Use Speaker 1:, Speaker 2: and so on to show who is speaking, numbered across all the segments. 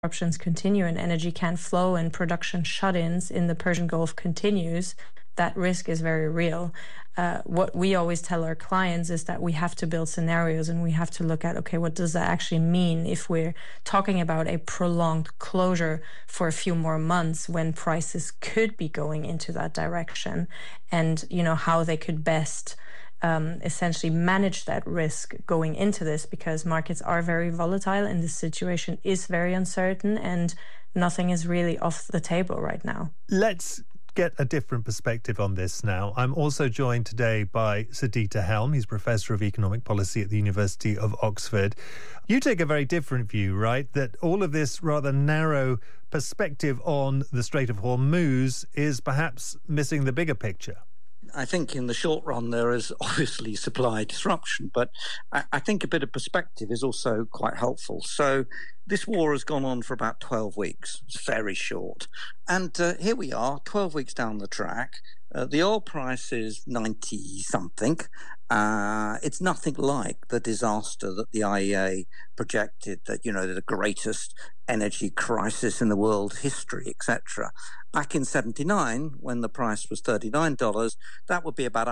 Speaker 1: disruptions continue and energy can't flow and production shut-ins in the Persian Gulf continues, that risk is very real. What we always tell our clients is that we have to build scenarios and we have to look at, okay, what does that actually mean if we're talking about a prolonged closure for a few more months when prices could be going into that direction, and, how they could best essentially manage that risk going into this, because markets are very volatile and the situation is very uncertain and nothing is really off the table right now.
Speaker 2: Let's get a different perspective on this now. I'm also joined today by Sir Dieter Helm. He's Professor of Economic Policy at the University of Oxford. You take a very different view, right? That all of this rather narrow perspective on the Strait of Hormuz is perhaps missing the bigger picture.
Speaker 3: I think in the short run there is obviously supply disruption, but I think a bit of perspective is also quite helpful. So this war has gone on for about 12 weeks. It's very short. And here we are, 12 weeks down the track. The oil price is 90-something. It's nothing like the disaster that the IEA projected, that, the greatest energy crisis in the world history, etc. Back in 79, when the price was $39, that would be about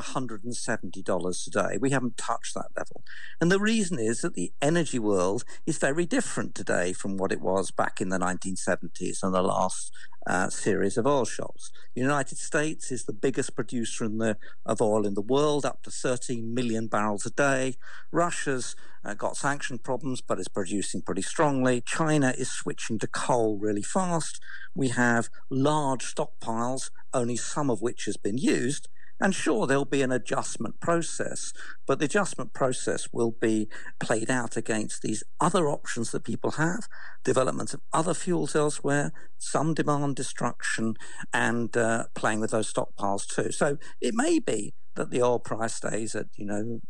Speaker 3: $170 today. We haven't touched that level. And the reason is that the energy world is very different today from what it was back in the 1970s and the last series of oil shocks. The United States is the biggest producer of oil in the world, up to 13 million barrels a day. Russia's got sanction problems, but is producing pretty strongly. China is switching to coal really fast. We have large stockpiles, only some of which has been used. And sure, there'll be an adjustment process, but the adjustment process will be played out against these other options that people have, development of other fuels elsewhere, some demand destruction, and playing with those stockpiles too. So it may be that the oil price stays at, $80,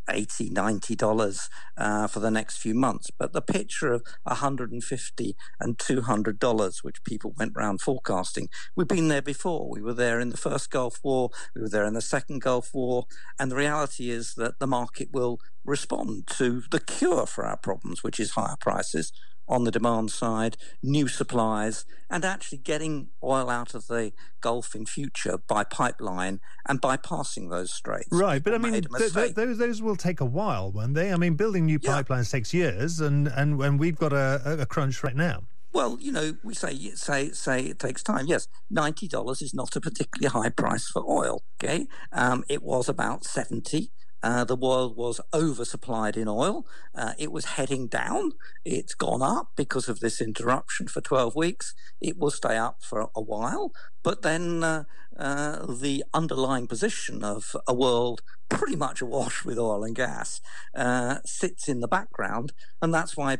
Speaker 3: $90 for the next few months. But the picture of $150 and $200, which people went round forecasting, we've been there before. We were there in the first Gulf War. We were there in the second Gulf War. And the reality is that the market will respond to the cure for our problems, which is higher prices on the demand side, new supplies, and actually getting oil out of the Gulf in future by pipeline and bypassing those straits.
Speaker 2: Right, but I mean, those will take a while, won't they? I mean, building new pipelines takes years, and when we've got a crunch right now.
Speaker 3: Well, we say it takes time. Yes, $90 is not a particularly high price for oil. Okay, it was about 70. The world was oversupplied in oil. It was heading down. It's gone up because of this interruption for 12 weeks. It will stay up for a while. But then the underlying position of a world pretty much awash with oil and gas sits in the background. And that's why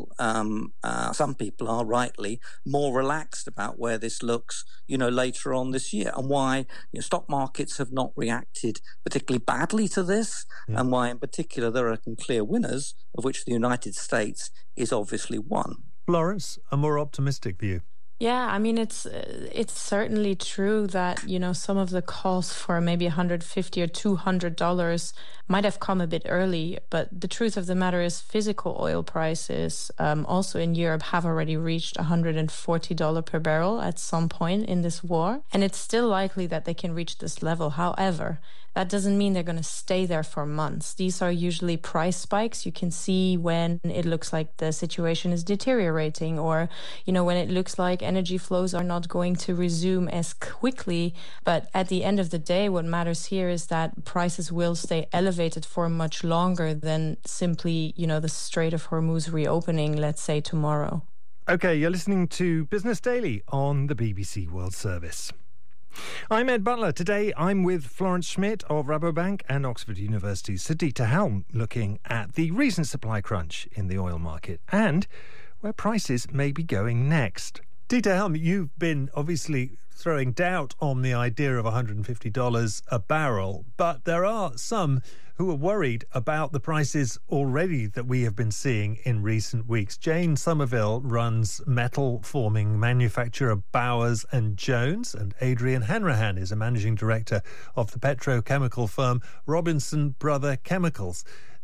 Speaker 3: some people are rightly more relaxed about where this looks, later on this year, and why stock markets have not reacted particularly badly to this, and why in particular there are some clear winners, of which the United States is obviously one.
Speaker 2: Florence, a more optimistic view.
Speaker 1: Yeah, I mean, it's certainly true that, some of the calls for maybe $150 or $200 might have come a bit early. But the truth of the matter is physical oil prices also in Europe have already reached $140 per barrel at some point in this war. And it's still likely that they can reach this level. However, that doesn't mean they're going to stay there for months. These are usually price spikes. You can see when it looks like the situation is deteriorating, or, when it looks like energy flows are not going to resume as quickly. But at the end of the day, what matters here is that prices will stay elevated for much longer than simply, the Strait of Hormuz reopening, let's say, tomorrow.
Speaker 2: Okay, you're listening to Business Daily on the BBC World Service. I'm Ed Butler. Today I'm with Florence Schmidt of Rabobank and Oxford University's Sir Dieter Helm, looking at the recent supply crunch in the oil market and where prices may be going next. Dieter Helm, you've been obviously throwing doubt on the idea of $150 a barrel, but there are some who are worried about the prices already that we have been seeing in recent weeks. Jane Somerville runs metal forming manufacturer Bowers and Jones, and Adrian Hanrahan is a managing director of the petrochemical firm Robinson Brother Chemicals.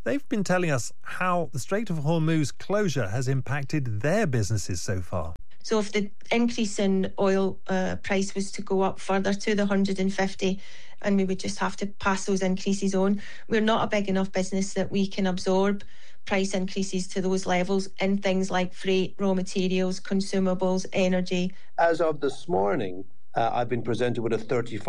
Speaker 2: they've been telling us how the Strait of Hormuz closure has impacted their businesses so far.
Speaker 4: So if the increase in oil price was to go up further to the 150, and we would just have to pass those increases on, we're not a big enough business that we can absorb price increases to those levels in things like freight, raw materials, consumables, energy.
Speaker 5: As of this morning, I've been presented with a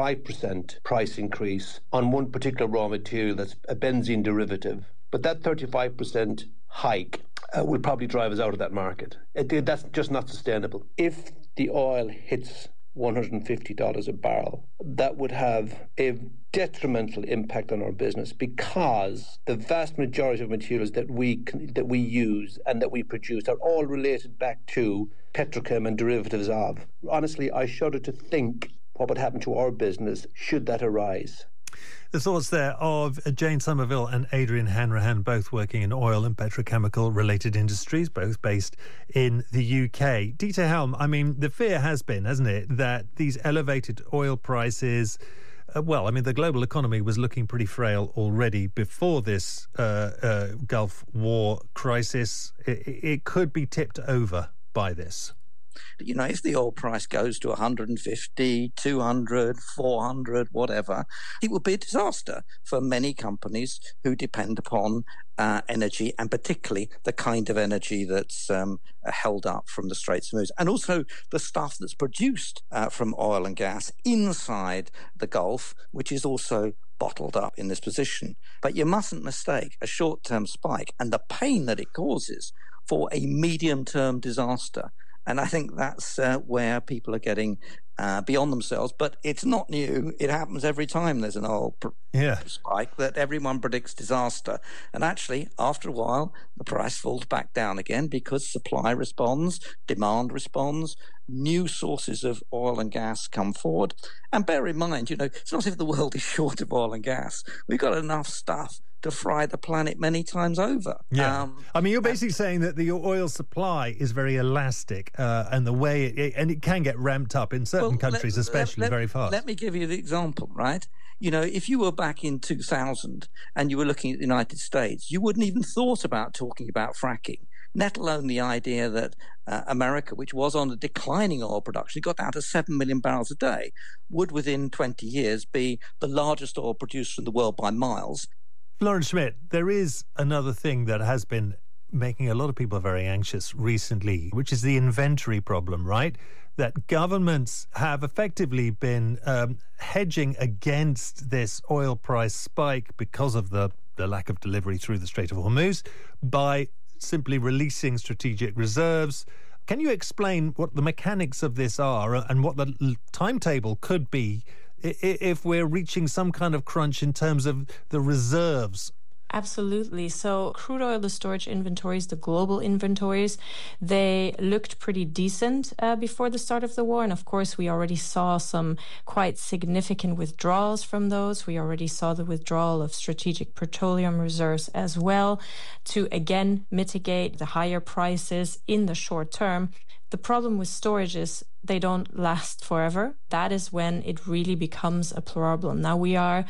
Speaker 5: 35% price increase on one particular raw material that's a benzene derivative. But that 35% hike will probably drive us out of that market. That's just not sustainable. If the oil hits $150 a barrel, that would have a detrimental impact on our business, because the vast majority of materials that we use and that we produce are all related back to petrochem and derivatives of. Honestly, I shudder to think what would happen to our business should that arise.
Speaker 2: The thoughts there of Jane Somerville and Adrian Hanrahan, both working in oil and petrochemical related industries, both based in the UK. Dieter Helm, I mean, the fear has been, hasn't it, that these elevated oil prices, the global economy was looking pretty frail already before this Gulf War crisis. It could be tipped over by this.
Speaker 3: You know, if the oil price goes to 150, 200, 400, whatever, it will be a disaster for many companies who depend upon energy, and particularly the kind of energy that's held up from the Straits of Hormuz, and also the stuff that's produced from oil and gas inside the Gulf, which is also bottled up in this position. But you mustn't mistake a short-term spike and the pain that it causes for a medium-term disaster. And I think that's where people are getting beyond themselves. But it's not new. It happens every time there's an oil spike, that everyone predicts disaster. And actually, after a while, the price falls back down again because supply responds, demand responds, new sources of oil and gas come forward. And bear in mind, it's not as if the world is short of oil and gas. We've got enough stuff to fry the planet many times over.
Speaker 2: Yeah. You're basically saying that the oil supply is very elastic, and the way it can get ramped up in certain countries, especially very fast.
Speaker 3: Let me give you the example, right? If you were back in 2000 and you were looking at the United States, you wouldn't even thought about talking about fracking, let alone the idea that America, which was on a declining oil production, it got down to 7 million barrels a day, would within 20 years be the largest oil producer in the world by miles.
Speaker 2: Florence Schmidt, there is another thing that has been making a lot of people very anxious recently, which is the inventory problem, right? That governments have effectively been hedging against this oil price spike because of the lack of delivery through the Strait of Hormuz by simply releasing strategic reserves. Can you explain what the mechanics of this are and what the timetable could be if we're reaching some kind of crunch in terms of the reserves?
Speaker 1: Absolutely. So crude oil, the storage inventories, the global inventories, they looked pretty decent before the start of the war. And of course, we already saw some quite significant withdrawals from those. We already saw the withdrawal of strategic petroleum reserves as well to, again, mitigate the higher prices in the short term. The problem with storage is they don't last forever. That is when it really becomes a problem. Now, we are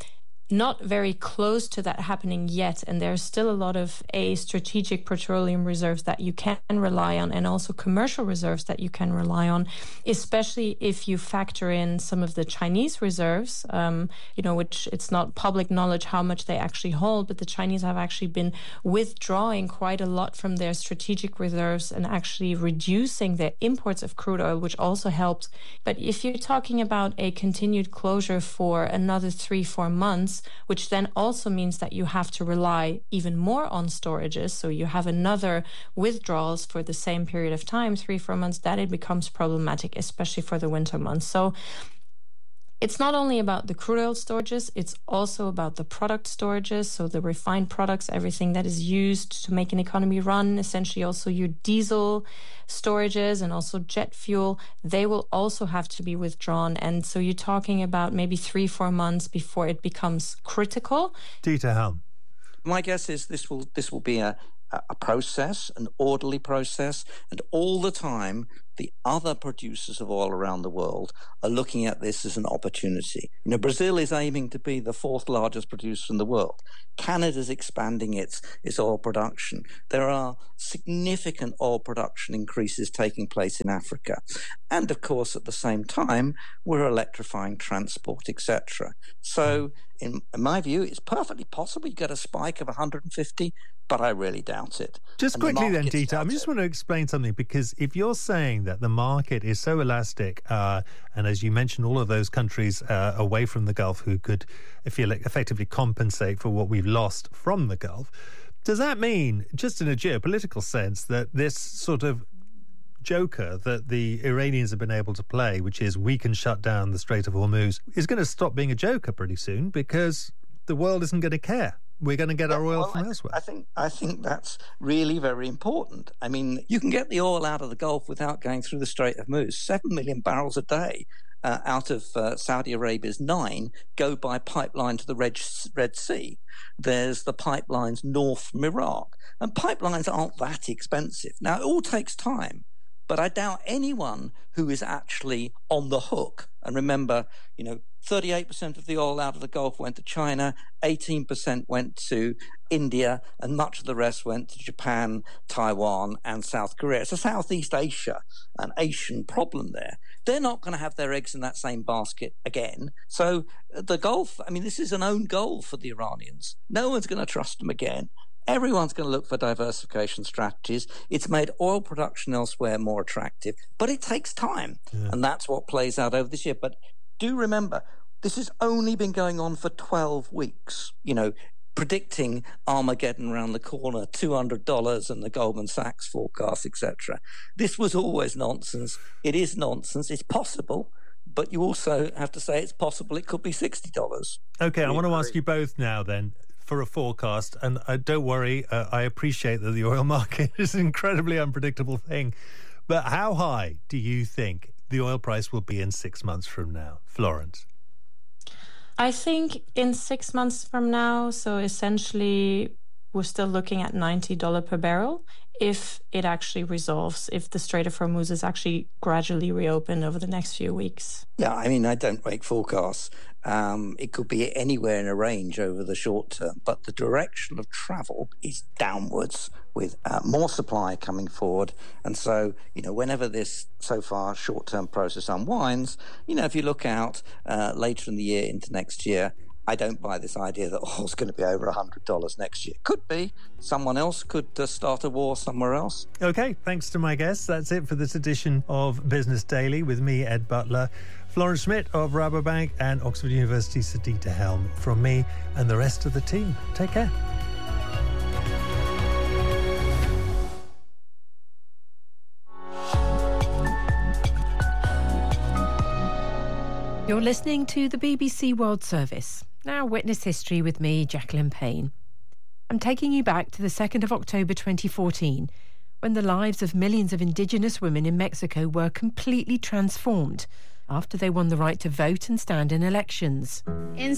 Speaker 1: not very close to that happening yet, and there's still a lot of strategic petroleum reserves that you can rely on, and also commercial reserves that you can rely on, especially if you factor in some of the Chinese reserves, which it's not public knowledge how much they actually hold, but the Chinese have actually been withdrawing quite a lot from their strategic reserves and actually reducing their imports of crude oil, which also helped. But if you're talking about a continued closure for another 3-4 months, which then also means that you have to rely even more on storages. So you have another withdrawals for the same period of time, 3-4 months, that it becomes problematic, especially for the winter months. So it's not only about the crude oil storages, it's also about the product storages. So the refined products, everything that is used to make an economy run, essentially also your diesel storages and also jet fuel, they will also have to be withdrawn. And so you're talking about maybe 3-4 months before it becomes critical.
Speaker 2: Dieter Helm.
Speaker 3: My guess is this will be a process, an orderly process, and all the time the other producers of oil around the world are looking at this as an opportunity. Brazil is aiming to be the fourth largest producer in the world. Canada's expanding its oil production. There are significant oil production increases taking place in Africa. And of course, at the same time, we're electrifying transport, etc. So in my view, it's perfectly possible you get a spike of 150, but I really doubt it.
Speaker 2: Just quickly then, Dieter, I just want to explain something, because if you're saying that the market is so elastic, and as you mentioned, all of those countries away from the Gulf who could, effectively compensate for what we've lost from the Gulf, does that mean, just in a geopolitical sense, that this sort of joker that the Iranians have been able to play, which is we can shut down the Strait of Hormuz, is going to stop being a joker pretty soon, because the world isn't going to care? We're going to get our oil from elsewhere.
Speaker 3: I think that's really very important. I mean, you can get the oil out of the Gulf without going through the Strait of Hormuz. 7 million barrels a day out of Saudi Arabia's 9 go by pipeline to the Red Sea. There's the pipelines north from Iraq. And pipelines aren't that expensive. Now, it all takes time. But I doubt anyone who is actually on the hook. And remember, 38% of the oil out of the Gulf went to China, 18% went to India, and much of the rest went to Japan, Taiwan, and South Korea. It's a Southeast Asia, an Asian problem there. They're not going to have their eggs in that same basket again. So the Gulf, this is an own goal for the Iranians. No one's going to trust them again. Everyone's going to look for diversification strategies. It's made oil production elsewhere more attractive, but it takes time. Yeah. And that's what plays out over this year. But do remember, this has only been going on for 12 weeks, predicting Armageddon around the corner, $200 and the Goldman Sachs forecast, etc. This was always nonsense. It is nonsense. It's possible. But you also have to say it's possible it could be $60.
Speaker 2: Okay, I want to ask you both now then, for a forecast, and don't worry, I appreciate that the oil market is an incredibly unpredictable thing, but how high do you think the oil price will be in 6 months from now? Florence?
Speaker 1: I think in 6 months from now, so essentially we're still looking at $90 per barrel if it actually resolves, if the Strait of Hormuz is actually gradually reopened over the next few weeks.
Speaker 3: Yeah, I don't make forecasts. It could be anywhere in a range over the short term, but the direction of travel is downwards with more supply coming forward. And so, whenever this so far short-term process unwinds, if you look out later in the year into next year, I don't buy this idea that oil's going to be over $100 next year. Could be. Someone else could start a war somewhere else.
Speaker 2: Okay, thanks to my guests. That's it for this edition of Business Daily with me, Ed Butler, Florence Schmidt of Rabobank, and Oxford University's Dieter Helm. From me and the rest of the team, take care.
Speaker 6: You're listening to the BBC World Service. Now witness history with me, Jacqueline Payne. I'm taking you back to the 2nd of October 2014, when the lives of millions of Indigenous women in Mexico were completely transformed after they won the right to vote and stand in elections.
Speaker 7: The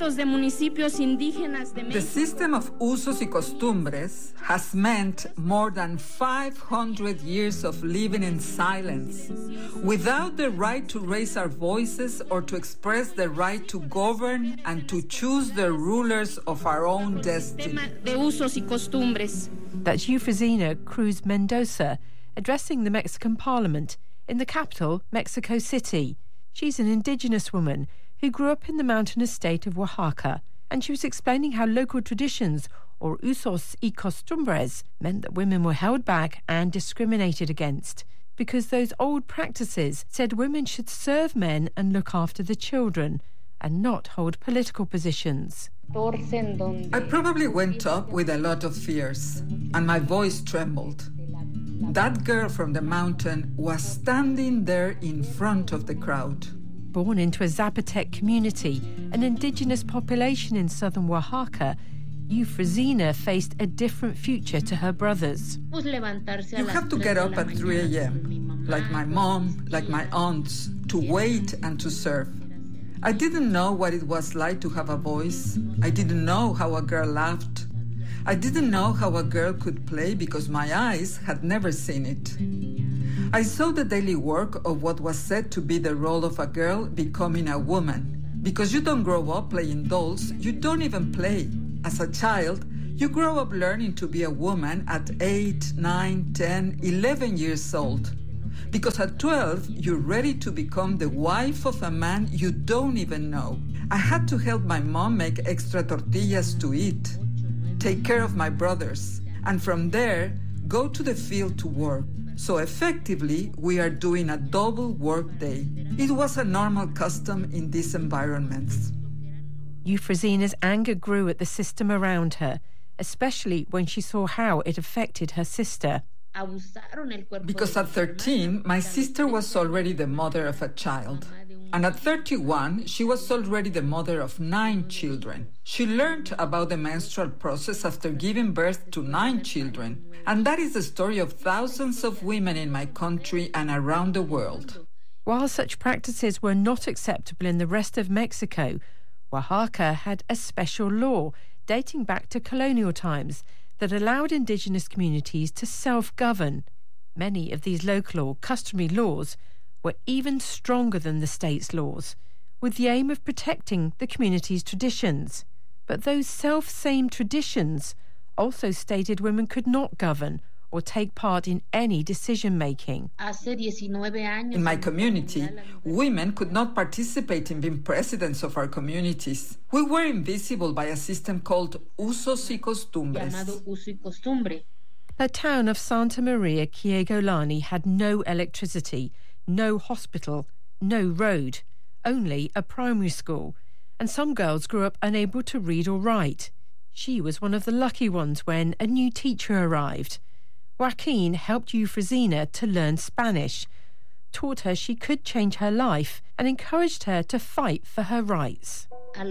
Speaker 7: system of usos y costumbres has meant more than 500 years of living in silence, without the right to raise our voices or to express the right to govern and to choose the rulers of our own destiny.
Speaker 6: That's Eufrosina Cruz Mendoza addressing the Mexican Parliament in the capital, Mexico City. She's an Indigenous woman who grew up in the mountainous state of Oaxaca, and she was explaining how local traditions, or usos y costumbres, meant that women were held back and discriminated against, because those old practices said women should serve men and look after the children, and not hold political positions.
Speaker 7: I probably went up with a lot of fears, and my voice trembled. That girl from the mountain was standing there in front of the crowd.
Speaker 6: Born into a Zapotec community, an indigenous population in southern Oaxaca, Eufrosina faced a different future to her brothers.
Speaker 7: You have to get up at 3 a.m., like my mom, like my aunts, to wait and to serve. I didn't know what it was like to have a voice. I didn't know how a girl laughed. I didn't know how a girl could play because my eyes had never seen it. I saw the daily work of what was said to be the role of a girl becoming a woman. Because you don't grow up playing dolls, you don't even play. As a child, you grow up learning to be a woman at 8, 9, 10, 11 years old. Because at 12, you're ready to become the wife of a man you don't even know. I had to help my mom make extra tortillas to eat, take care of my brothers, and from there, go to the field to work. So effectively, we are doing a double work day. It was a normal custom in these environments.
Speaker 6: Eufrosina's anger grew at the system around her, especially when she saw how it affected her sister.
Speaker 7: Because at 13, my sister was already the mother of a child. And at 31, she was already the mother of 9 children. She learned about the menstrual process after giving birth to 9 children. And that is the story of thousands of women in my country and around the world.
Speaker 6: While such practices were not acceptable in the rest of Mexico, Oaxaca had a special law dating back to colonial times that allowed indigenous communities to self-govern. Many of these local or customary laws were even stronger than the state's laws, with the aim of protecting the community's traditions. But those self-same traditions also stated women could not govern or take part in any decision-making.
Speaker 7: In my community, women could not participate in being presidents of our communities. We were invisible by a system called usos y costumbres.
Speaker 6: The town of Santa Maria Quiegolani had no electricity, no hospital, no road, only a primary school, and some girls grew up unable to read or write. She was one of the lucky ones when a new teacher arrived. Joaquin helped Eufrosina to learn Spanish, taught her she could change her life, and encouraged her to fight for her rights.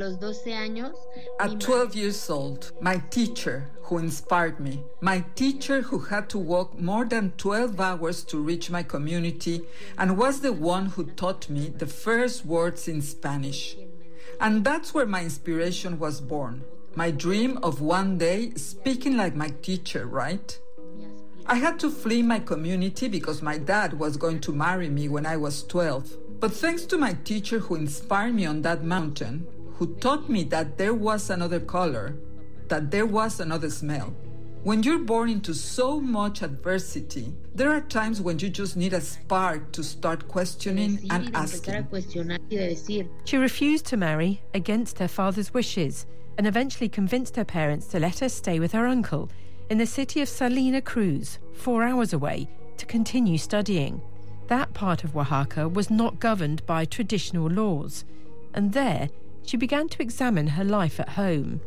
Speaker 7: At 12 years old, my teacher, who inspired me, my teacher who had to walk more than 12 hours to reach my community and was the one who taught me the first words in Spanish. And that's where my inspiration was born. My dream of one day speaking like my teacher, right? I had to flee my community because my dad was going to marry me when I was 12. But thanks to my teacher who inspired me on that mountain, who taught me that there was another color, that there was another smell. When you're born into so much adversity, there are times when you just need a spark to start questioning and asking.
Speaker 6: She refused to marry against her father's wishes and eventually convinced her parents to let her stay with her uncle in the city of Salina Cruz, 4 hours away, to continue studying. That part of Oaxaca was not governed by traditional laws, and there she began to examine her life at home.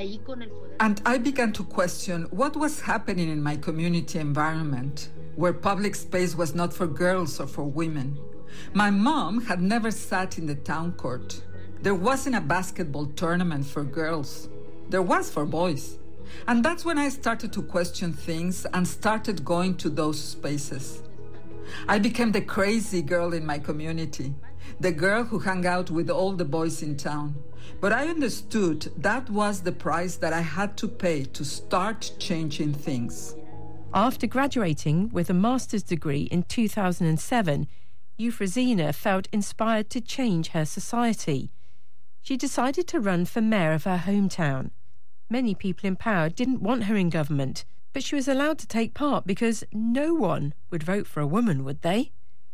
Speaker 7: And I began to question what was happening in my community environment, where public space was not for girls or for women. My mom had never sat in the town court. There wasn't a basketball tournament for girls. There was for boys. And that's when I started to question things and started going to those spaces. I became the crazy girl in my community, the girl who hung out with all the boys in town. But I understood that was the price that I had to pay to start changing things.
Speaker 6: After graduating with a master's degree in 2007, Eufrosina felt inspired to change her society. She decided to run for mayor of her hometown. Many people in power didn't want her in government, but she was allowed to take part because no one would vote for a woman, would they?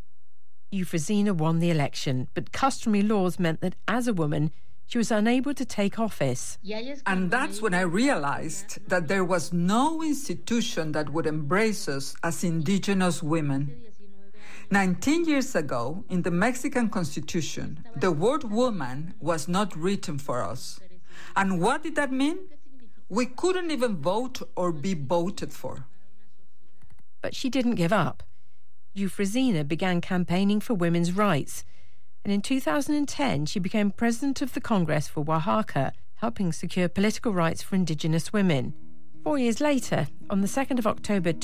Speaker 6: Eufrosina won the election, but customary laws meant that as a woman, she was unable to take office.
Speaker 7: And that's when I realized that there was no institution that would embrace us as indigenous women. 19 years ago, in the Mexican Constitution, the word woman was not written for us. And what did that mean? We couldn't even vote or be voted for.
Speaker 6: But she didn't give up. Eufrosina began campaigning for women's rights, and in 2010 she became president of the Congress for Oaxaca, helping secure political rights for indigenous women. 4 years later, on the 2nd of October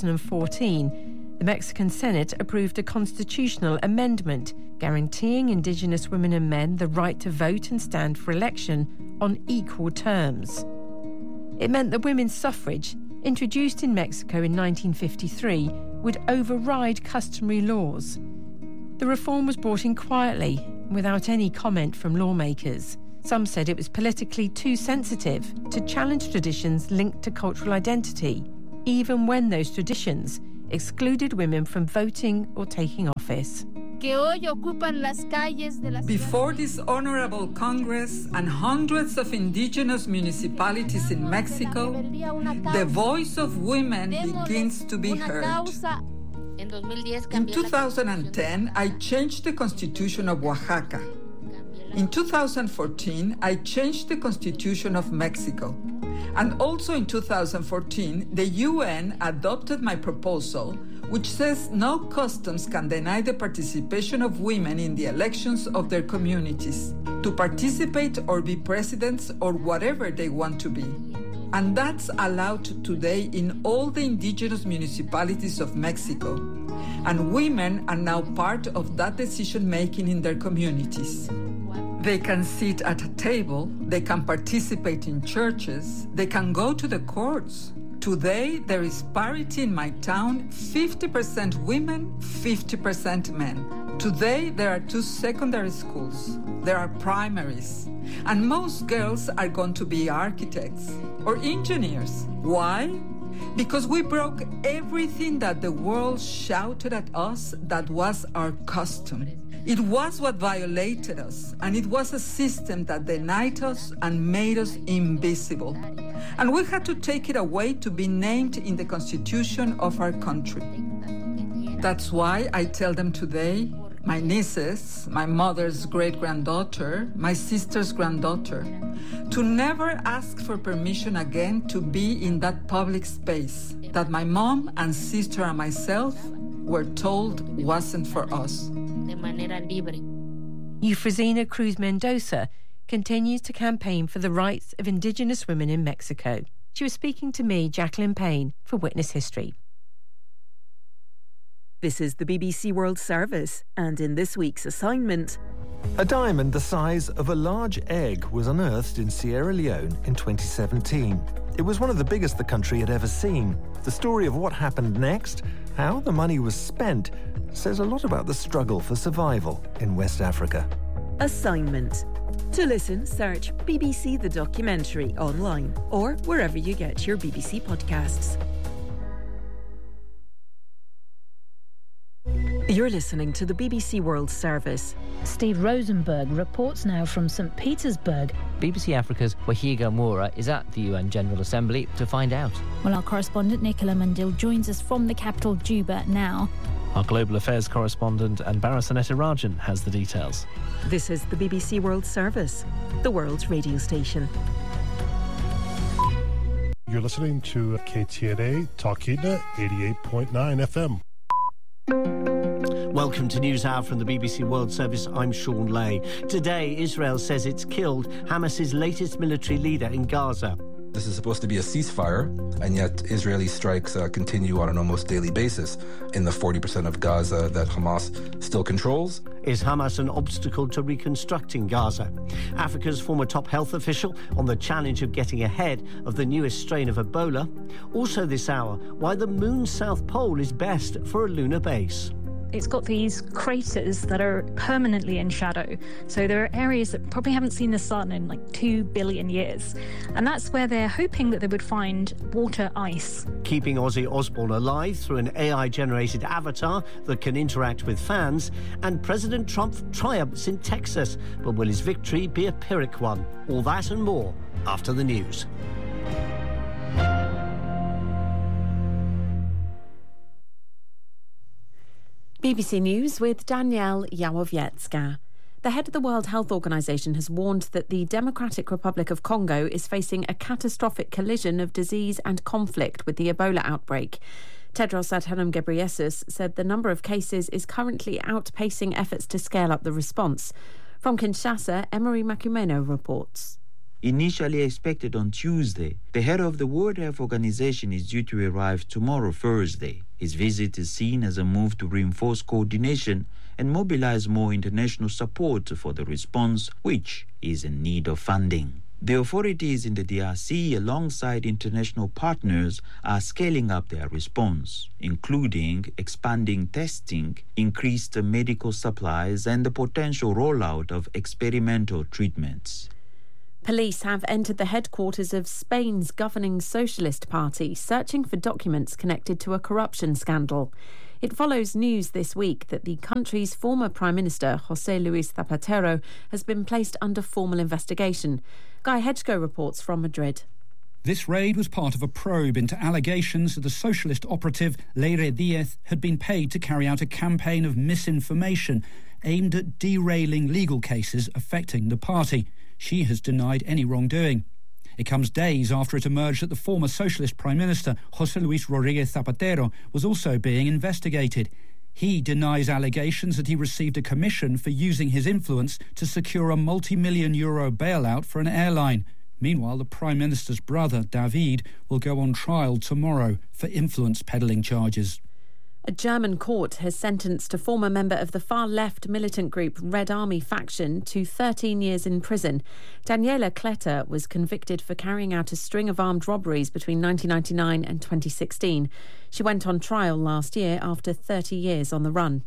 Speaker 6: 2014, the Mexican Senate approved a constitutional amendment guaranteeing indigenous women and men the right to vote and stand for election on equal terms. It meant that women's suffrage, introduced in Mexico in 1953, would override customary laws. The reform was brought in quietly, without any comment from lawmakers. Some said it was politically too sensitive to challenge traditions linked to cultural identity, even when those traditions excluded women from voting or taking office.
Speaker 7: Before this honorable Congress and hundreds of indigenous municipalities in Mexico, the voice of women begins to be heard. In 2010, I changed the Constitution of Oaxaca. In 2014, I changed the Constitution of Mexico. And also in 2014, the UN adopted my proposal, which says no customs can deny the participation of women in the elections of their communities, to participate or be presidents or whatever they want to be. And that's allowed today in all the indigenous municipalities of Mexico. And women are now part of that decision-making in their communities. They can sit at a table, they can participate in churches, they can go to the courts. Today, there is parity in my town, 50% women, 50% men. Today, there are 2 secondary schools. There are primaries. And most girls are going to be architects or engineers. Why? Because we broke everything that the world shouted at us that was our custom. It was what violated us, and it was a system that denied us and made us invisible. And we had to take it away to be named in the Constitution of our country. That's why I tell them today, my nieces, my mother's great-granddaughter, my sister's granddaughter, to never ask for permission again to be in that public space that my mom and sister and myself were told wasn't for us.
Speaker 6: Eufrosina Cruz Mendoza continues to campaign for the rights of Indigenous women in Mexico. She was speaking to me, Jacqueline Payne, for Witness History.
Speaker 8: This is the BBC World Service, and in this week's assignment...
Speaker 2: A diamond the size of a large egg was unearthed in Sierra Leone in 2017. It was one of the biggest the country had ever seen. The story of what happened next, how the money was spent, says a lot about the struggle for survival in West Africa.
Speaker 8: Assignment. To listen, search BBC The Documentary online or wherever you get your BBC podcasts. You're listening to the BBC World Service.
Speaker 9: Steve Rosenberg reports now from St. Petersburg.
Speaker 10: BBC Africa's Wahiga Moura is at the UN General Assembly to find out.
Speaker 9: Well, our correspondent Nicola Mandil joins us from the capital, Juba, now.
Speaker 11: Our Global Affairs correspondent Anbara Sanetarajan has the details.
Speaker 8: This is the BBC World Service, the world's radio station.
Speaker 12: You're listening to KTNA Talkeetna 88.9 FM.
Speaker 13: Welcome to News Hour from the BBC World Service. I'm Sean Lay. Today, Israel says it's killed Hamas's latest military leader in Gaza.
Speaker 14: This is supposed to be a ceasefire, and yet Israeli strikes continue on an almost daily basis in the 40% of Gaza that Hamas still controls.
Speaker 13: Is Hamas an obstacle to reconstructing Gaza? Africa's former top health official on the challenge of getting ahead of the newest strain of Ebola. Also this hour, why the moon's south pole is best for a lunar base.
Speaker 15: It's got these craters that are permanently in shadow. So there are areas that probably haven't seen the sun in like 2 billion years. And that's where they're hoping that they would find water ice.
Speaker 13: Keeping Ozzy Osbourne alive through an AI-generated avatar that can interact with fans. And President Trump triumphs in Texas. But will his victory be a Pyrrhic one? All that and more after the news.
Speaker 16: BBC News with Danielle Yawowiecka. The head of the World Health Organization has warned that the Democratic Republic of Congo is facing a catastrophic collision of disease and conflict with the Ebola outbreak. Tedros Adhanom Ghebreyesus said the number of cases is currently outpacing efforts to scale up the response. From Kinshasa, Emery Makumeno reports.
Speaker 17: Initially expected on Tuesday, the head of the World Health Organization is due to arrive tomorrow, Thursday. His visit is seen as a move to reinforce coordination and mobilize more international support for the response, which is in need of funding. The authorities in the DRC, alongside international partners, are scaling up their response, including expanding testing, increased medical supplies, and the potential rollout of experimental treatments.
Speaker 16: Police have entered the headquarters of Spain's governing Socialist Party, searching for documents connected to a corruption scandal. It follows news this week that the country's former Prime Minister, José Luis Zapatero, has been placed under formal investigation. Guy Hedgecoe reports from Madrid.
Speaker 18: This raid was part of a probe into allegations that the socialist operative Leire Díez had been paid to carry out a campaign of misinformation aimed at derailing legal cases affecting the party. She has denied any wrongdoing. It comes days after it emerged that the former socialist Prime Minister, José Luis Rodríguez Zapatero, was also being investigated. He denies allegations that he received a commission for using his influence to secure a multi-million euro bailout for an airline. Meanwhile, the Prime Minister's brother, David, will go on trial tomorrow for influence peddling charges.
Speaker 16: A German court has sentenced a former member of the far-left militant group Red Army faction to 13 years in prison. Daniela Kletter was convicted for carrying out a string of armed robberies between 1999 and 2016. She went on trial last year after 30 years on the run.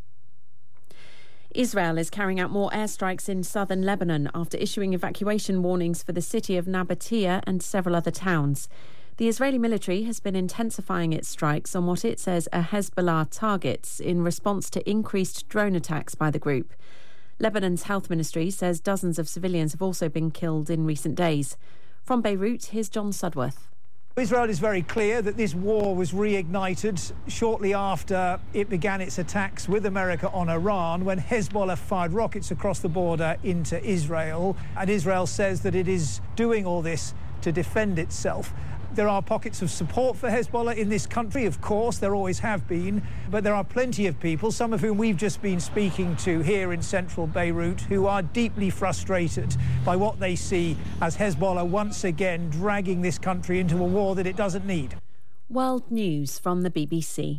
Speaker 16: Israel is carrying out more airstrikes in southern Lebanon after issuing evacuation warnings for the city of Nabatea and several other towns. The Israeli military has been intensifying its strikes on what it says are Hezbollah targets in response to increased drone attacks by the group. Lebanon's health ministry says dozens of civilians have also been killed in recent days. From Beirut, here's John Sudworth.
Speaker 19: Israel is very clear that this war was reignited shortly after it began its attacks with America on Iran, when Hezbollah fired rockets across the border into Israel. And Israel says that it is doing all this to defend itself. There are pockets of support for Hezbollah in this country, of course, there always have been, but there are plenty of people, some of whom we've just been speaking to here in central Beirut, who are deeply frustrated by what they see as Hezbollah once again dragging this country into a war that it doesn't need.
Speaker 16: World News from the BBC.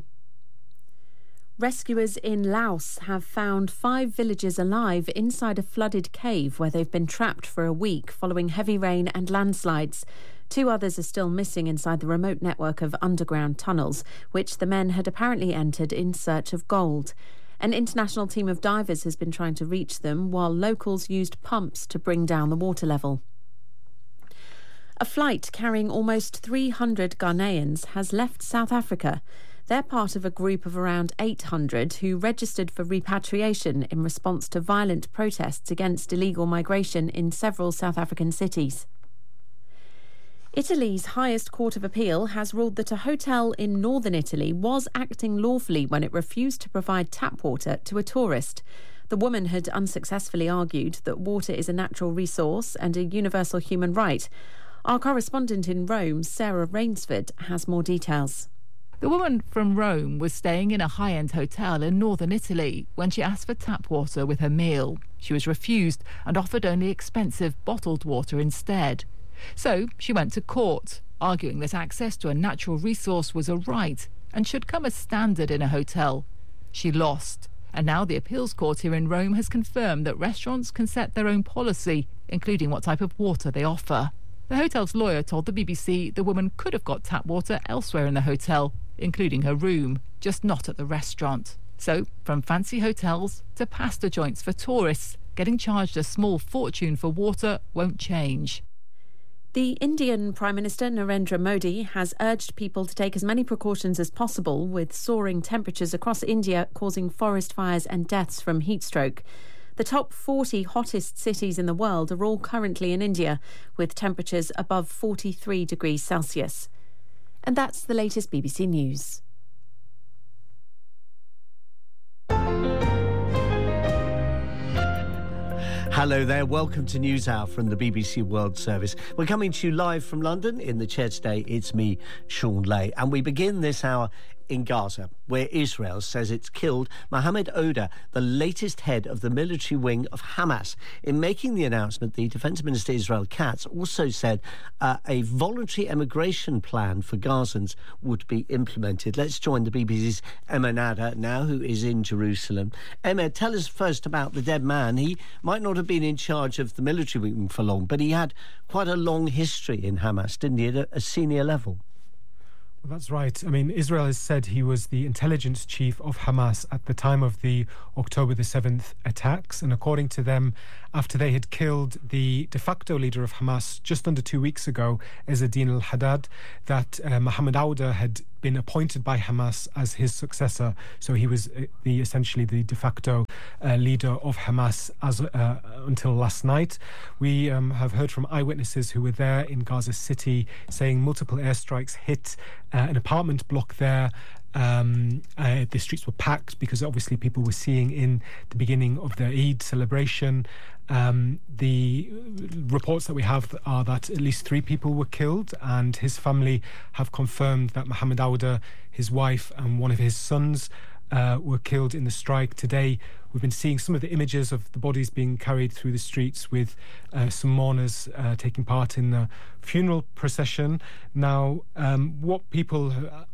Speaker 16: Rescuers in Laos have found 5 villagers alive inside a flooded cave where they've been trapped for a week following heavy rain and landslides. 2 others are still missing inside the remote network of underground tunnels, which the men had apparently entered in search of gold. An international team of divers has been trying to reach them, while locals used pumps to bring down the water level. A flight carrying almost 300 Ghanaians has left South Africa. They're part of a group of around 800 who registered for repatriation in response to violent protests against illegal migration in several South African cities. Italy's highest court of appeal has ruled that a hotel in northern Italy was acting lawfully when it refused to provide tap water to a tourist. The woman had unsuccessfully argued that water is a natural resource and a universal human right. Our correspondent in Rome, Sarah Rainsford, has more details.
Speaker 20: The woman from Rome was staying in a high-end hotel in northern Italy when she asked for tap water with her meal. She was refused and offered only expensive bottled water instead. So she went to court, arguing that access to a natural resource was a right and should come as standard in a hotel. She lost, and now the appeals court here in Rome has confirmed that restaurants can set their own policy, including what type of water they offer. The hotel's lawyer told the BBC the woman could have got tap water elsewhere in the hotel, including her room, just not at the restaurant. So, from fancy hotels to pasta joints for tourists, getting charged a small fortune for water won't change.
Speaker 16: The Indian Prime Minister Narendra Modi has urged people to take as many precautions as possible, with soaring temperatures across India causing forest fires and deaths from heat stroke. The top 40 hottest cities in the world are all currently in India, with temperatures above 43 degrees Celsius. And that's the latest BBC News.
Speaker 13: Hello there, welcome to NewsHour from the BBC World Service. We're coming to you live from London. In the chair today, it's me, Sean Lay. And we begin this hour in Gaza, where Israel says it's killed Mohammed Oda, the latest head of the military wing of Hamas. In making the announcement, the Defence Minister Israel Katz also said a voluntary emigration plan for Gazans would be implemented. Let's join the BBC's Emma Nada now, who is in Jerusalem. Emma, tell us first about the dead man. He might not have been in charge of the military wing for long, but he had quite a long history in Hamas, didn't he, at a senior level?
Speaker 21: Well, that's right. I mean, Israel has said he was the intelligence chief of Hamas at the time of the October the 7th attacks. And according to them, after they had killed the de facto leader of Hamas just under 2 weeks ago, Ezzedine al-Haddad, that Mohammed Ouda had been appointed by Hamas as his successor. So he was essentially the de facto leader of Hamas until last night. We have heard from eyewitnesses who were there in Gaza City saying multiple airstrikes hit an apartment block there. The streets were packed because obviously people were seeing in the beginning of the Eid celebration. The reports that we have are that at least 3 people were killed, and his family have confirmed that Mohammed Ouda, his wife and one of his sons were killed in the strike. Today we've been seeing some of the images of the bodies being carried through the streets with some mourners taking part in the funeral procession. Now, what people,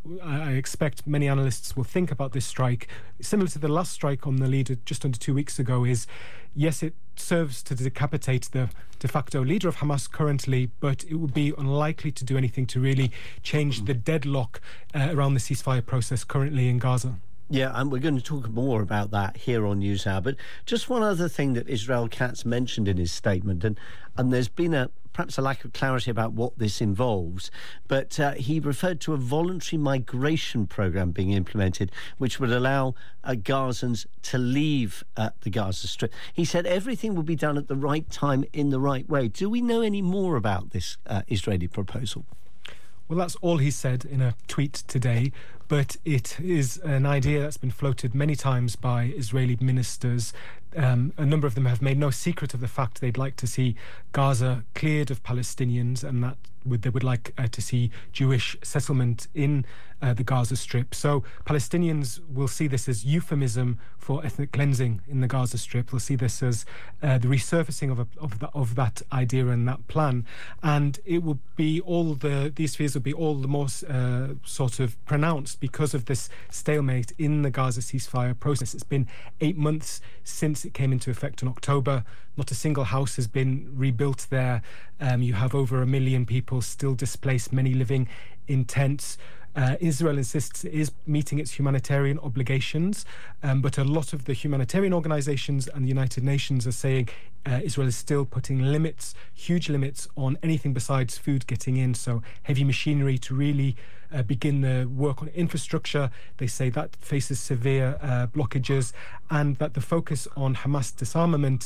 Speaker 21: I expect many analysts will think about this strike, similar to the last strike on the leader just under 2 weeks ago, is yes, it serves to decapitate the de facto leader of Hamas currently, but it would be unlikely to do anything to really change the deadlock around the ceasefire process currently in Gaza.
Speaker 13: Yeah, and we're going to talk more about that here on NewsHour. But just one other thing that Israel Katz mentioned in his statement, and there's been perhaps a lack of clarity about what this involves, but he referred to a voluntary migration programme being implemented, which would allow Gazans to leave the Gaza Strip. He said everything will be done at the right time in the right way. Do we know any more about this Israeli proposal?
Speaker 21: Well, that's all he said in a tweet today, but it is an idea that's been floated many times by Israeli ministers. A number of them have made no secret of the fact they'd like to see Gaza cleared of Palestinians, and that they would like to see Jewish settlement in the Gaza Strip. So Palestinians will see this as euphemism for ethnic cleansing in the Gaza Strip. They'll see this as the resurfacing of that idea and that plan, and it will be these fears will be all the more sort of pronounced because of this stalemate in the Gaza ceasefire process. It's been 8 months since it came into effect in October. Not a single house has been rebuilt there. You have over 1 million people still displaced, many living in tents. Israel insists it is meeting its humanitarian obligations, but a lot of the humanitarian organizations and the United Nations are saying Israel is still putting limits, huge limits, on anything besides food getting in, so heavy machinery to really begin the work on infrastructure. They say that faces severe blockages, and that the focus on Hamas disarmament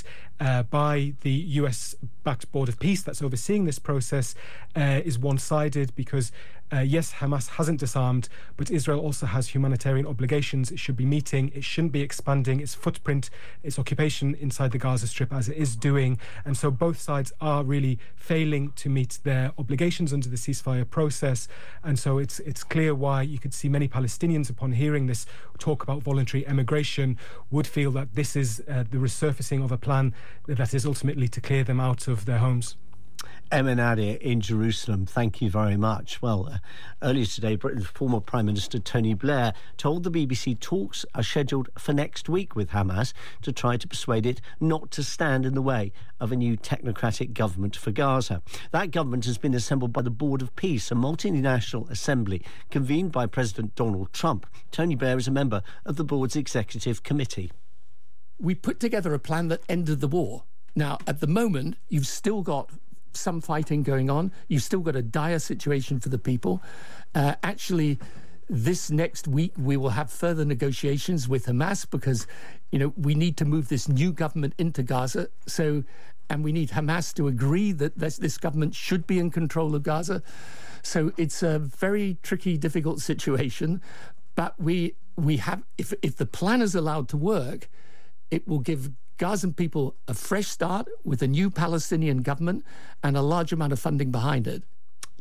Speaker 21: by the US-backed Board of Peace that's overseeing this process is one-sided because yes, Hamas hasn't disarmed, but Israel also has humanitarian obligations it should be meeting. It shouldn't be expanding its footprint, its occupation inside the Gaza Strip as it is doing. And so both sides are really failing to meet their obligations under the ceasefire process. And so it's clear why you could see many Palestinians, upon hearing this talk about voluntary emigration, would feel that this is the resurfacing of a plan that is ultimately to clear them out of their homes.
Speaker 13: Emma Nadia in Jerusalem, thank you very much. Well, earlier today, Britain's former Prime Minister Tony Blair told the BBC talks are scheduled for next week with Hamas to try to persuade it not to stand in the way of a new technocratic government for Gaza. That government has been assembled by the Board of Peace, a multinational assembly convened by President Donald Trump. Tony Blair is a member of the board's executive committee.
Speaker 22: We put together a plan that ended the war. Now, at the moment, you've still got some fighting going on. You've still got a dire situation for the people. Actually, this next week, we will have further negotiations with Hamas because, we need to move this new government into Gaza. And we need Hamas to agree that this government should be in control of Gaza. So it's a very tricky, difficult situation. But we have, if the plan is allowed to work, it will give Gazan people a fresh start with a new Palestinian government and a large amount of funding behind it.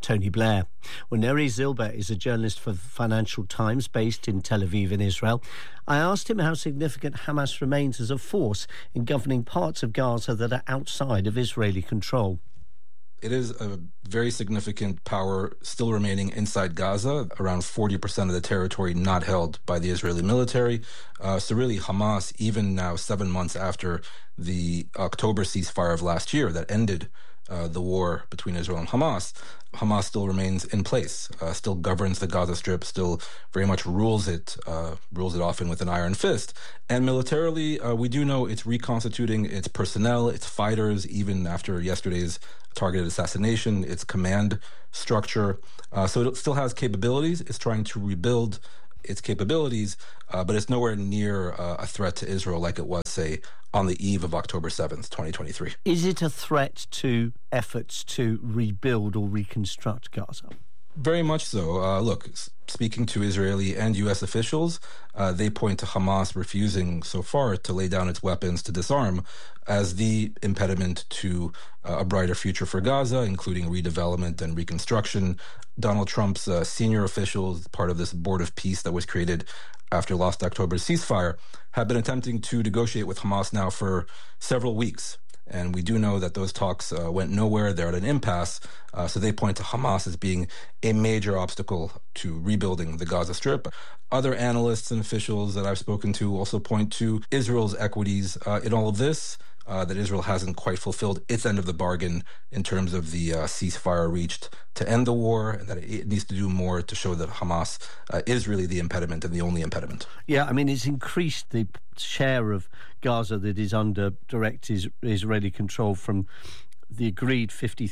Speaker 13: Tony Blair. Well, Neri Zilber is a journalist for the Financial Times based in Tel Aviv in Israel. I asked him how significant Hamas remains as a force in governing parts of Gaza that are outside of Israeli control.
Speaker 14: It is a very significant power still remaining inside Gaza, around 40% of the territory not held by the Israeli military. So really Hamas, even now 7 months after the October ceasefire of last year that ended the war between Israel and Hamas still remains in place, still governs the Gaza Strip, still very much rules it often with an iron fist. And militarily, we do know it's reconstituting its personnel, its fighters, even after yesterday's targeted assassination, its command structure. So it still has capabilities. It's trying to rebuild its capabilities, but it's nowhere near a threat to Israel like it was, say, on the eve of October 7th, 2023.
Speaker 13: Is it a threat to efforts to rebuild or reconstruct Gaza?
Speaker 14: Very much so. Look, speaking to Israeli and U.S. officials, they point to Hamas refusing so far to lay down its weapons to disarm as the impediment to a brighter future for Gaza, including redevelopment and reconstruction. Donald Trump's senior officials, part of this board of peace that was created after last October's ceasefire, have been attempting to negotiate with Hamas now for several weeks. And we do know that those talks went nowhere. They're at an impasse. So they point to Hamas as being a major obstacle to rebuilding the Gaza Strip. Other analysts and officials that I've spoken to also point to Israel's equities in all of this, that Israel hasn't quite fulfilled its end of the bargain in terms of the ceasefire reached to end the war, and that it needs to do more to show that Hamas is really the impediment and the only impediment.
Speaker 13: Yeah, I mean, it's increased the share of Gaza that is under direct Israeli control from the agreed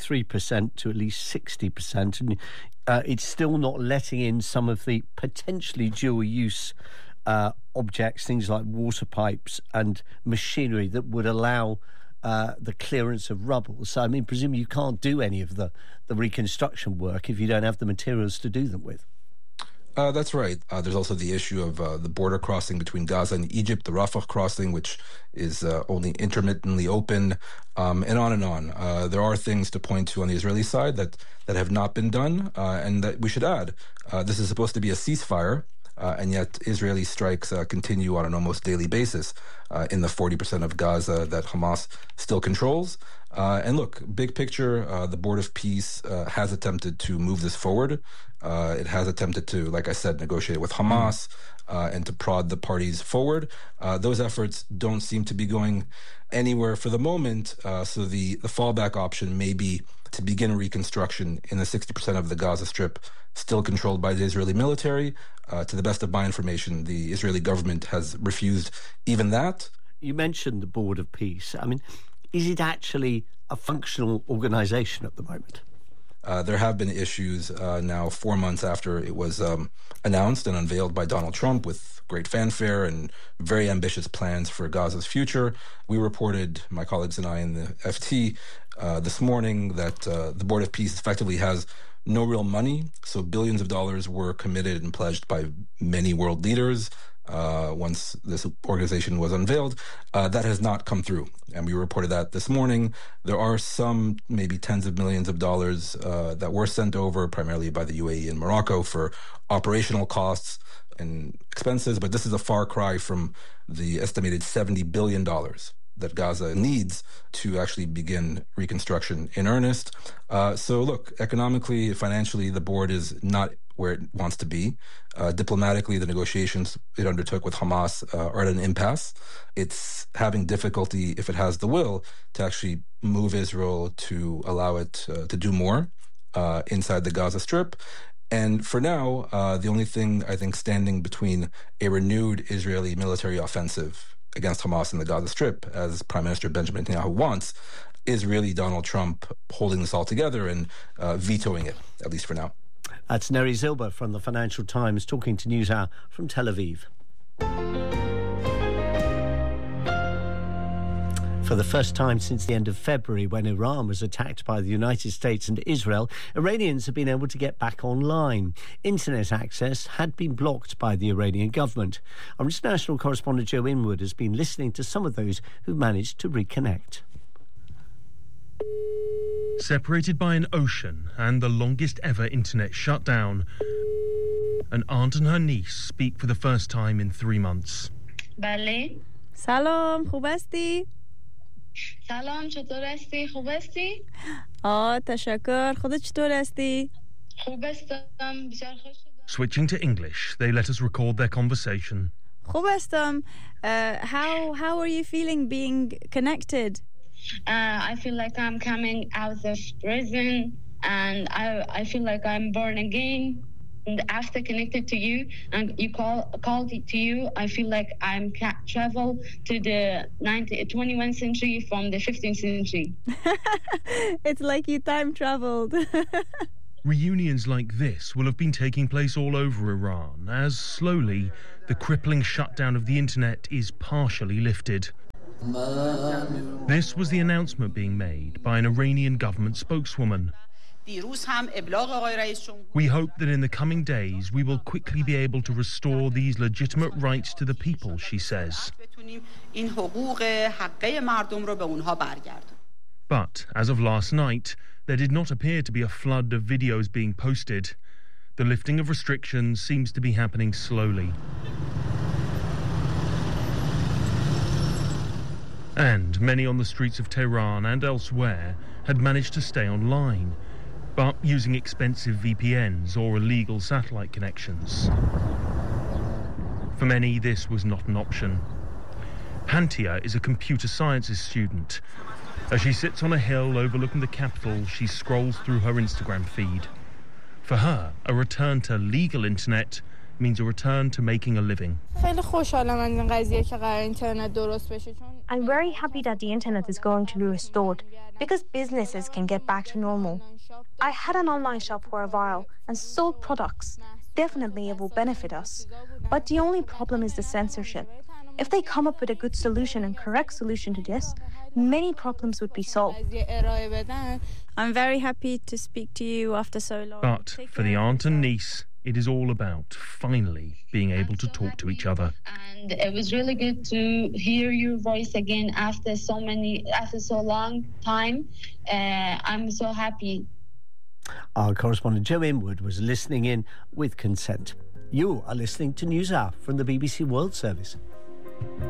Speaker 13: 53% to at least 60%. And it's still not letting in some of the potentially dual-use objects, things like water pipes and machinery that would allow the clearance of rubble. So, I mean, presumably you can't do any of the reconstruction work if you don't have the materials to do them with.
Speaker 14: That's right. There's also the issue of the border crossing between Gaza and Egypt, the Rafah crossing, which is only intermittently open, and on and on. There are things to point to on the Israeli side that have not been done, and that we should add. This is supposed to be a ceasefire, and yet Israeli strikes continue on an almost daily basis in the 40% of Gaza that Hamas still controls. And look, big picture, the Board of Peace has attempted to move this forward. It has attempted to, like I said, negotiate with Hamas and to prod the parties forward. Those efforts don't seem to be going anywhere for the moment. So the fallback option may be to begin reconstruction in the 60% of the Gaza Strip still controlled by the Israeli military. To the best of my information, the Israeli government has refused even that.
Speaker 13: You mentioned the Board of Peace. I mean, is it actually a functional organization at the moment?
Speaker 14: There have been issues now 4 months after it was announced and unveiled by Donald Trump with great fanfare and very ambitious plans for Gaza's future. We reported, my colleagues and I in the FT, this morning that the Board of Peace effectively has no real money. So billions of dollars were committed and pledged by many world leaders once this organization was unveiled. That has not come through. And we reported that this morning. There are some, maybe tens of millions of dollars that were sent over primarily by the UAE and Morocco for operational costs and expenses. But this is a far cry from the estimated $70 billion that Gaza needs to actually begin reconstruction in earnest. So look, economically, financially, the board is not where it wants to be. Diplomatically, the negotiations it undertook with Hamas are at an impasse. It's having difficulty, if it has the will, to actually move Israel to allow it to do more inside the Gaza Strip. And for now, the only thing I think standing between a renewed Israeli military offensive against Hamas in the Gaza Strip, as Prime Minister Benjamin Netanyahu wants, is really Donald Trump holding this all together and vetoing it, at least for now.
Speaker 13: That's Neri Zilber from the Financial Times talking to NewsHour from Tel Aviv. For the first time since the end of February, when Iran was attacked by the United States and Israel, Iranians have been able to get back online. Internet access had been blocked by the Iranian government. Our international correspondent Joe Inwood has been listening to some of those who managed to reconnect.
Speaker 4: Separated by an ocean and the longest ever internet shutdown, an aunt and her niece speak for the first time in 3 months.
Speaker 5: بله.
Speaker 23: سلام، خوب هستی؟
Speaker 5: سلام، چطور هستی؟ خوب هستی؟
Speaker 23: تشکر. خودت چطور هستی؟
Speaker 5: خوب هستم، بسیار خوش شدم.
Speaker 4: Switching to English, they let us record their conversation.
Speaker 23: خوب هستم. How are you feeling being connected?
Speaker 5: I feel like I'm coming out of prison, and I feel like I'm born again. And after connected to you and you called to you, I feel like I'm travel to the 21st century from the 15th century.
Speaker 23: It's like you time traveled.
Speaker 4: Reunions like this will have been taking place all over Iran as slowly the crippling shutdown of the internet is partially lifted. This was the announcement being made by an Iranian government spokeswoman. We hope that in the coming days we will quickly be able to restore these legitimate rights to the people, she says. But as of last night, there did not appear to be a flood of videos being posted. The lifting of restrictions seems to be happening slowly. And many on the streets of Tehran and elsewhere had managed to stay online, but using expensive VPNs or illegal satellite connections. For many, this was not an option. Hantia is a computer sciences student. As she sits on a hill overlooking the capital, she scrolls through her Instagram feed. For her, a return to legal internet means a return to making a living.
Speaker 24: I'm very happy that the internet is going to be restored because businesses can get back to normal. I had an online shop for a while and sold products. Definitely it will benefit us. But the only problem is the censorship. If they come up with a good solution and correct solution to this, many problems would be solved.
Speaker 23: I'm very happy to speak to you after so long.
Speaker 4: But for the aunt and niece, it is all about finally being able to talk to each other.
Speaker 5: And it was really good to hear your voice again after so long time. I'm so happy.
Speaker 13: Our correspondent Joe Inwood was listening in with consent. You are listening to NewsHour from the BBC World Service.